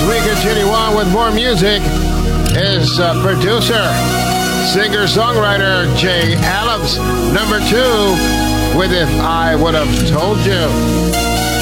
we continue on with more music is producer, singer-songwriter Jay Adams, number 2 with If I Would Have Told You.